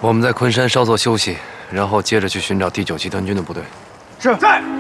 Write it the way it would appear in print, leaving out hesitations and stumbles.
我们在昆山稍作休息，然后接着去寻找第9集团军的部队。 是。在。